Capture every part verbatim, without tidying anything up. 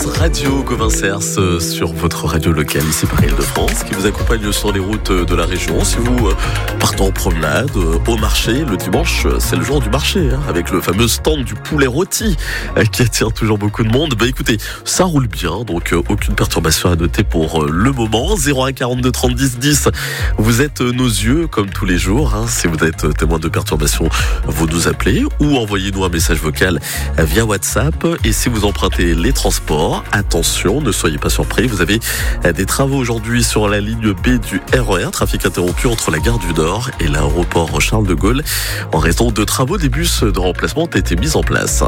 Radio Gauvin Cers sur votre radio locale ici par Île-de-France qui vous accompagne sur les routes de la région. Si vous partez en promenade au marché, le dimanche c'est le jour du marché hein, avec le fameux stand du poulet rôti qui attire toujours beaucoup de monde. Bah écoutez, ça roule bien donc aucune perturbation à noter pour le moment. zéro un quarante-deux trente dix dix, vous êtes nos yeux comme tous les jours. Hein. Si vous êtes témoin de perturbation, vous nous appelez ou envoyez-nous un message vocal via WhatsApp. Et si vous empruntez les transports, attention, ne soyez pas surpris, vous avez des travaux aujourd'hui sur la ligne B du R E R, trafic interrompu entre la gare du Nord et l'aéroport Charles de Gaulle. En raison de travaux, des bus de remplacement ont été mis en place.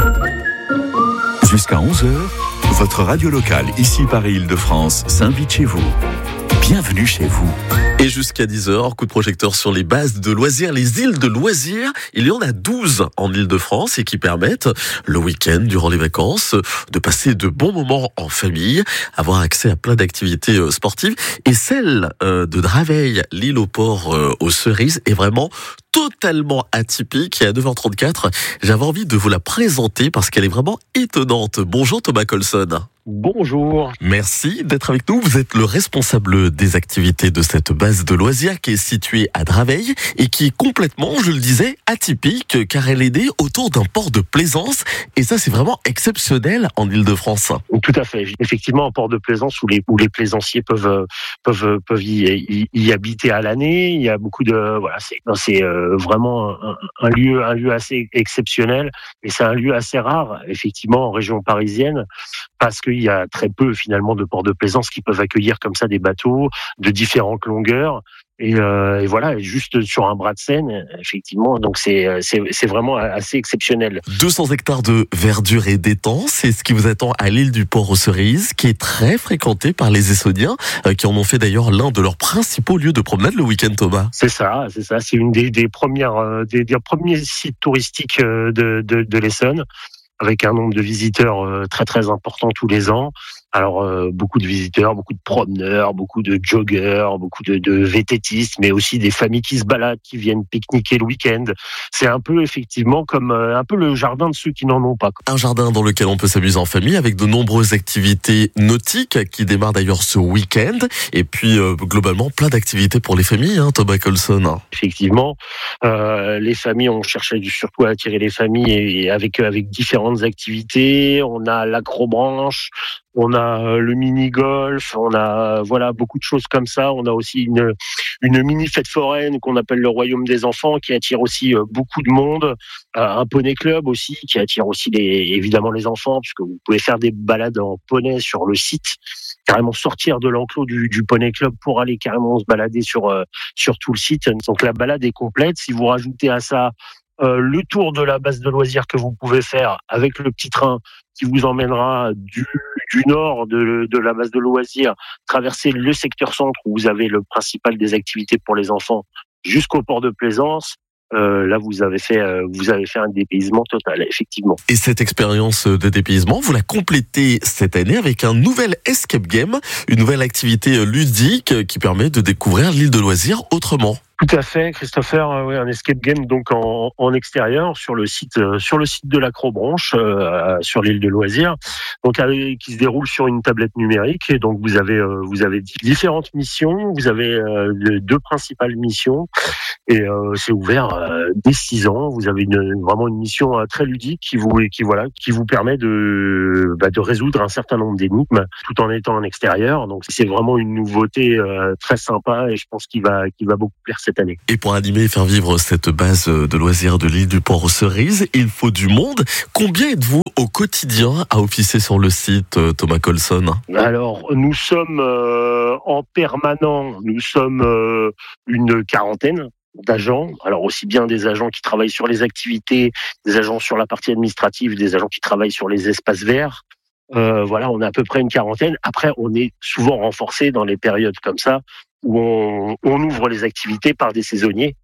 Jusqu'à onze heures, votre radio locale, ici Paris Île-de-France, s'invite chez vous. Bienvenue chez vous. Et jusqu'à dix heures, coup de projecteur sur les bases de loisirs, les îles de loisirs. Il y en a douze en Île-de-France et qui permettent, le week-end, durant les vacances, de passer de bons moments en famille, avoir accès à plein d'activités sportives. Et celle de Draveil, l'île au port aux Cerises, est vraiment totalement atypique. Et à neuf heures trente-quatre, j'avais envie de vous la présenter parce qu'elle est vraiment étonnante. Bonjour Thomas Colson. Bonjour. Merci d'être avec nous. Vous êtes le responsable des activités de cette base de loisirs qui est située à Draveil et qui est complètement, je le disais, atypique car elle est née autour d'un port de plaisance et ça c'est vraiment exceptionnel en Île-de-France. Tout à fait. Effectivement, un port de plaisance où les, où les plaisanciers peuvent, peuvent, peuvent y, y, y habiter à l'année. Il y a beaucoup de, voilà, c'est, c'est vraiment un, un lieu, un lieu assez exceptionnel et c'est un lieu assez rare, effectivement, en région parisienne. Parce qu'il y a très peu finalement de ports de plaisance qui peuvent accueillir comme ça des bateaux de différentes longueurs. Et, euh, et voilà, juste sur un bras de Seine, effectivement. Donc c'est, c'est, c'est vraiment assez exceptionnel. deux cents hectares de verdure et d'étang, c'est ce qui vous attend à l'île du Port aux Cerises, qui est très fréquentée par les Essonniens, euh, qui en ont fait d'ailleurs l'un de leurs principaux lieux de promenade le week-end, Thomas. C'est ça, c'est ça. C'est une des, des premières, euh, des, des premiers sites touristiques de, de, de l'Essonne, avec un nombre de visiteurs euh, très très important tous les ans. Alors euh, beaucoup de visiteurs, beaucoup de promeneurs, beaucoup de joggeurs, beaucoup de, de V T Tistes, mais aussi des familles qui se baladent, qui viennent pique-niquer le week-end. C'est un peu effectivement comme euh, un peu le jardin de ceux qui n'en ont pas. Un jardin dans lequel on peut s'amuser en famille avec de nombreuses activités nautiques qui démarrent d'ailleurs ce week-end. Et puis euh, globalement plein d'activités pour les familles, hein, Thomas Colson. Effectivement, euh, les familles, on cherchait surtout à attirer les familles et, et avec avec différentes activités. On a l'acrobranche. On a le mini-golf, on a voilà beaucoup de choses comme ça. On a aussi une, une mini-fête foraine qu'on appelle le Royaume des Enfants qui attire aussi beaucoup de monde. Un poney club aussi qui attire aussi les, évidemment les enfants puisque vous pouvez faire des balades en poney sur le site, carrément sortir de l'enclos du, du poney club pour aller carrément se balader sur, sur tout le site. Donc la balade est complète. Si vous rajoutez à ça Euh, le tour de la base de loisirs que vous pouvez faire avec le petit train qui vous emmènera du, du nord de, de la base de loisirs, traverser le secteur centre où vous avez le principal des activités pour les enfants jusqu'au port de plaisance. Euh, là, vous avez fait, euh, vous avez fait un dépaysement total, effectivement. Et cette expérience de dépaysement, vous la complétez cette année avec un nouvel escape game, une nouvelle activité ludique qui permet de découvrir l'île de loisirs autrement. Tout à fait, Christopher. Euh, oui, un escape game donc en, en extérieur sur le site, euh, sur le site de l'Acrobranche, euh, sur l'île de loisirs, donc avec, qui se déroule sur une tablette numérique. Et donc vous avez, euh, vous avez différentes missions. Vous avez euh, deux principales missions. Et euh, c'est ouvert euh, dès six ans. Vous avez une, vraiment une mission euh, très ludique qui vous, qui voilà, qui vous permet de, bah, de résoudre un certain nombre d'énigmes tout en étant en extérieur. Donc c'est vraiment une nouveauté euh, très sympa et je pense qu'il va, qu'il va beaucoup plaire cette année. Et pour animer et faire vivre cette base de loisirs de l'île du Port aux Cerises, il faut du monde. Combien êtes-vous au quotidien à officier sur le site, Thomas Colson? Alors nous sommes euh, en permanent, nous sommes euh, une quarantaine d'agents, alors aussi bien des agents qui travaillent sur les activités, des agents sur la partie administrative, des agents qui travaillent sur les espaces verts. Euh, voilà, on a à peu près une quarantaine. Après, on est souvent renforcé dans les périodes comme ça où on, on ouvre les activités par des saisonniers.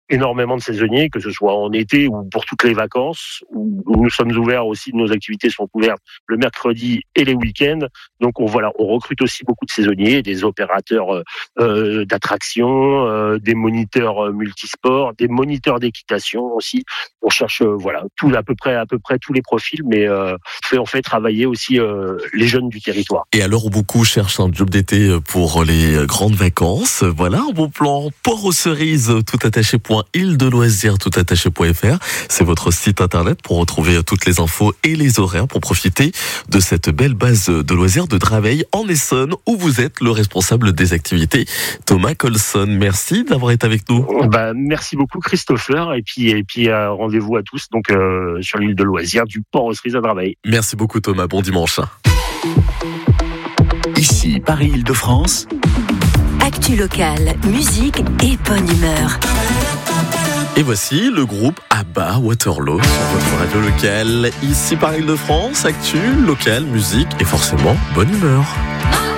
énormément de saisonniers, que ce soit en été ou pour toutes les vacances, où nous sommes ouverts aussi, nos activités sont ouvertes le mercredi et les week-ends. Donc on voilà, on recrute aussi beaucoup de saisonniers, des opérateurs euh, d'attractions, euh, des moniteurs multisports, des moniteurs d'équitation aussi. On cherche euh, voilà tout à peu près à peu près tous les profils, mais euh, fait on fait travailler aussi euh, les jeunes du territoire. Et à l'heure où beaucoup cherchent un job d'été pour les grandes vacances, voilà un bon plan. Port aux Cerises, tout attaché point île de loisirs, tout attaché point f r. C'est votre site internet pour retrouver toutes les infos et les horaires pour profiter de cette belle base de loisirs de Draveil en Essonne, où vous êtes le responsable des activités, Thomas Colson. Merci d'avoir été avec nous. Bah, merci beaucoup Christopher, et puis et puis euh, rendez-vous à tous donc euh, sur l'île de loisirs du Port aux Cerises à Draveil. Merci beaucoup Thomas, bon dimanche. Ici, Paris-Île-de-France. Actu locale, musique et bonne humeur. Et voici le groupe ABBA Waterloo sur votre radio locale. Ici Paris-Île-de-France, actu, locale, musique et forcément bonne humeur.